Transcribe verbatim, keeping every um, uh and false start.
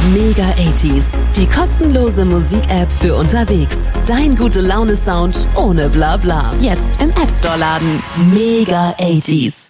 Mega achtziger, die kostenlose Musik-App für unterwegs. Dein gute Laune-Sound ohne Blabla. Jetzt im App Store laden. Mega achtziger.